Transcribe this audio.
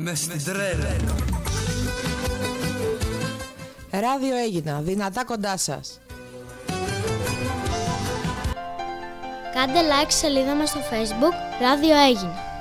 μες στην τρέλα. Ράδιο Έγινα, δυνατά κοντά σας. Κάντε like στη σελίδα μας στο Facebook Ράδιο Έγινα.